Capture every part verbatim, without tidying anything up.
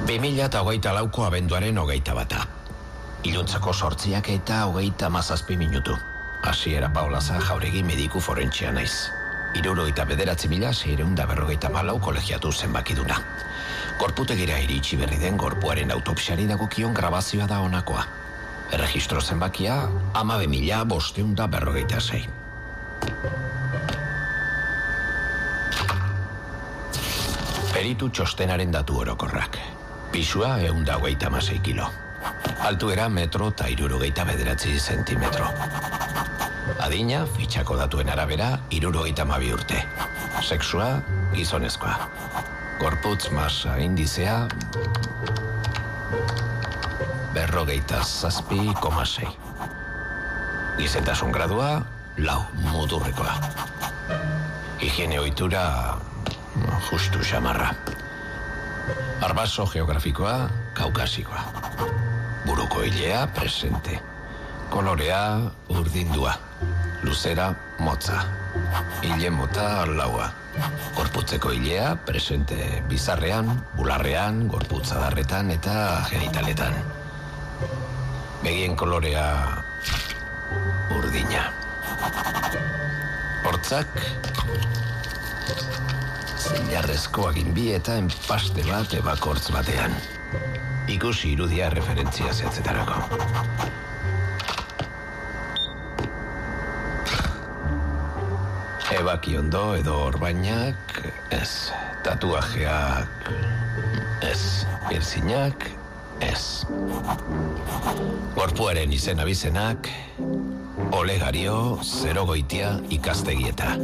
bi mila eta hogeita lauko abenduaren hogeita bata. Iluntzako sortziak eta hogeita mazazpi minutu. Hasiera Paulaza Jauregi mediku forentzia naiz. Hirurogeita bederatzi mila seiehun eta berrogeita hamalau kolegiatu zenbakiduna. Gorputegira iritsi berri den gorpuaren autopsiari dagokion grabazioa da honakoa. Erregistro zenbakia hamabi mila bostehun eta berrogeita sei. Peritu txostenaren datu orokorrak. Pisua ehun eta hogeita hamasei kilo. Altuera metro eta hirurogeita bederatzi zentimetro. Adina, fitxako datuen arabera, hirurogeita hamabi urte. Sexua, gizonezkoa. Gorputz masa indizea, berrogeita zazpi koma sei. Gizentasun gradua, lau, mudurrekoa. Higiene ohitura, justu xamarra. Arbaso geografikoa, kaukasikoa. Buruko hilea, presente. Kolorea, urdindua. Luzera, motza. Hile mota, laua. Gorputzeko hilea, presente bizarrean, bularrean, gorputzadarretan eta genitaletan. Begien kolorea, urdina. Hortzak, zilarrezko aginbi eta enpaste bat ebakortz batean. Ikusi irudia referentzia zetzetarako. Ebaki ondo edo orbainak, ez. Tatuajeak, ez. Piercinak, ez. Gorpuaren izen abizenak, Olegario, Zerogoitia ikastegieta.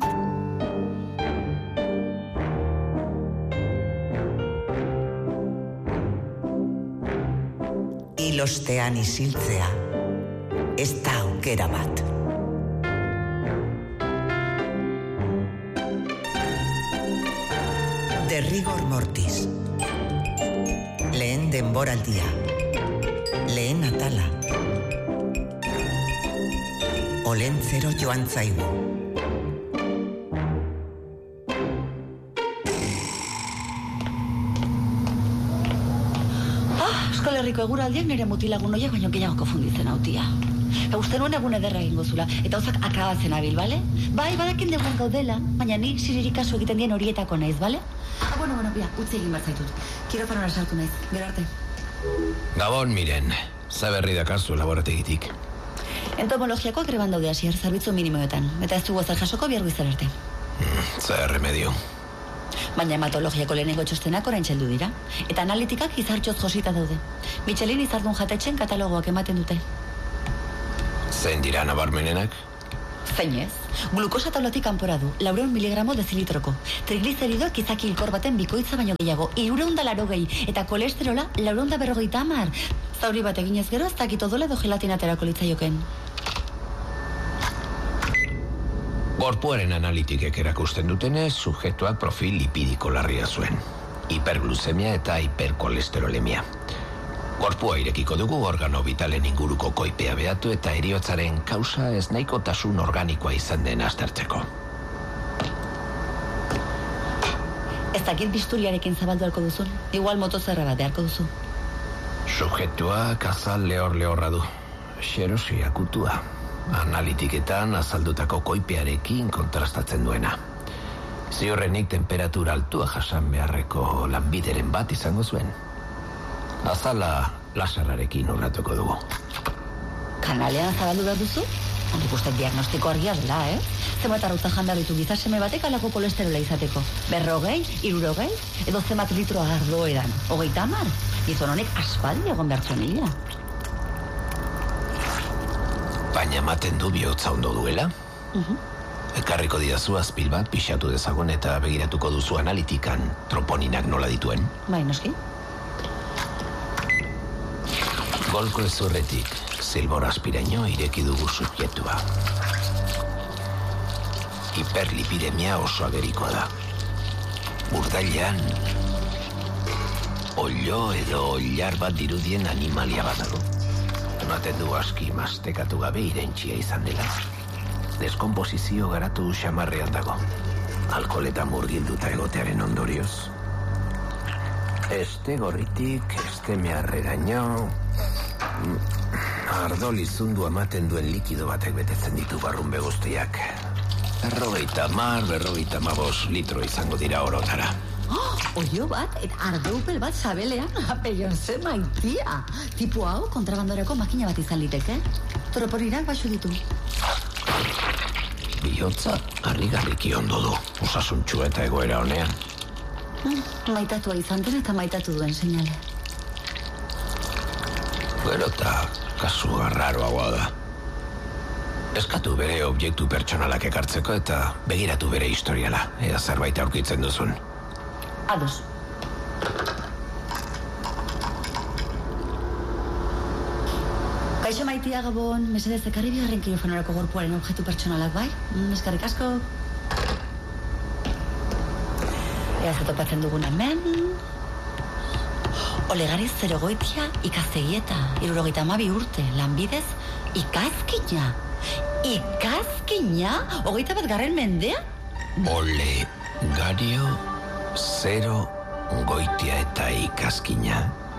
Ilostean isiltzea, ez da aukera bat. De rigor mortis. Lehen denboraldia. Lehen atala. Olentzero joan zaigu. Euskal Herriko eguraldiak nire mutilagun oiak baino gehiago konfunditzen hautia. Uste nuen egun ederra egingo zula, eta hozak akabatzen abil, bale? Bai, badakin deguan gaudela, baina ni siririk kasu egiten dien horietako naiz, bale? Ah, bueno, bueno, bia, utzi egin bat zaitut. Kirofanora sartu naiz, gero arte. Gabon, Miren, ze berri dakarzu laborategitik. Entomologiako greban daude hasier, zerbitzu minimoetan, eta ez dugu ezer jasoko bihar goizera arte. Mm, ze remedio. Baina hematologiako lehenengo txostenak orain txeldu dira, eta analitikak izartxoz josita daude. Michelin izardun jatetxen katalogoak ematen dute. Zein dira nabarmenenak? Zein ez. Glukosa taulatik kanpora du, laurehun miligramo dezilitroko. Trigliceridoak izaki hilkor baten bikoitza baino gehiago, hirurehun eta laurogei, eta kolesterola laurehun eta berrogeita hamar. Zauri bat eginez gero, ez dakit odola edo gelatina aterako litzaioken. Gorpuaren analitikek erakusten dutenez, subjektuak profil lipidiko larria zuen. Hiperglusemia eta hiperkolesterolemia. Gorpua irekiko dugu organo vitalen inguruko koipea behatu eta heriotzaren kausa ez nahikotasun organikoa izan den aztertzeko. Ez dakit bisturiarekin zabaldu halko duzun. Igual motozerra bat beharko duzu. Subjektuak azal lehor-lehorra du. Xerosi akutua. Analitiketan azaldutako koipearekin kontrastatzen duena. Ziurrenik temperatura altua jasan beharreko lanbideren bat izango zuen. Azala laserrarekin urratuko dugu. Kanalean zabaldu behar duzu? Handik uste diagnostiko argia dela, eh? Zenbat arrauta jandarritu gizaseme batek alako kolesterola izateko. Berrogei, hirurogei, edo zenbat litro ardo edan. Hogeita hamar, gizon honek aspaldi egon behar zuen hila. Baina ematen du bihotza ondo duela? Uh-huh. Ekarriko didazu azpil bat pixatu dezagun eta begiratuko duzu analitikan troponinak nola dituen. Bai, noski. Golko ezurretik, zilbor aspiraino ireki dugu subjektua. Hiperlipidemia oso agerikoa da. Urdailean, ollo edo ollar bat dirudien animalia bat dago. Ematen du aski mastekatu gabe irentxia izan dela. Deskomposizio garatu xamarrean dago. Alkoholetan murgilduta egotearen ondorioz. Este gorritik, este meharreraino... Ardo lizundu ematen duen likido batek betetzen ditu barrunbe guztiak. Berrogeita mar, berrogeita mabos litro izango dira orotara. Oh, oio bat, eta ardoupel bat sabelean, apeion ze maitia. Tipo hau, kontrabandorako makina bat izan liteke. Toroporirak baxu ditu. Bihotza, harrigarriki ondo du, osasuntxu eta egoera honean. Hmm, maitatua izan den eta maitatu duen seinale. Gero eta kasu arraroagoa da. Eskatu bere objektu pertsonalak ekartzeko eta begiratu bere historiala, ea zerbait aurkitzen duzun. Ados. Kaixo maitia Gabon, mesedez ekarri bigarren kilofonorako gorpuaren objektu pertsonalak bai? Mm, eskarrik asko. Ea zetopatzen dugun hemen... Olegari zerogoitia ikastegieta, irurogeita hamabi urte, lanbidez, ikazkina. Ikazkina? Hogeita bat garren mendea? Olegario, zero, goitia eta ikazkina.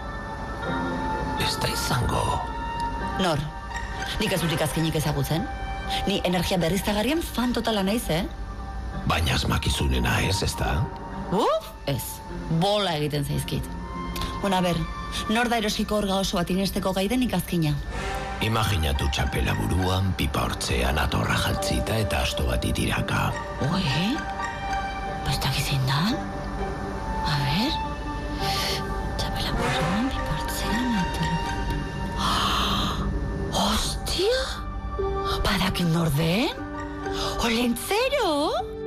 Ez da izango... Nor, nik ez dut ikazkinik ezagutzen? Ni energia berriztagarrien fan totala naiz, eh? Baina asmakizunena ez, ez da? Uf, ez, bola egiten zaizkit. Bona, ber, nor da erosiko orga oso bat inesteko gaiden ikazkina? Imaginatu txapela buruan, pipa hortzean, atorra jantzita eta asto bat itiraka. Oe? Bastak izin da? A ber... Txapela buruan, pipa hortzean, atorra... Hostia! Badakin nor den? Olentzero?